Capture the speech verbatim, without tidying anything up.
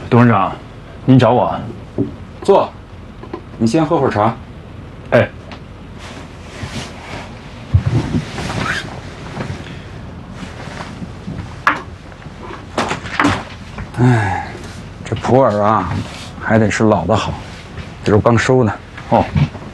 董事长，您找我？ 坐，你先喝会儿茶。 哎。 哎，这普洱啊，还得是老的好，今儿刚收的。 哦。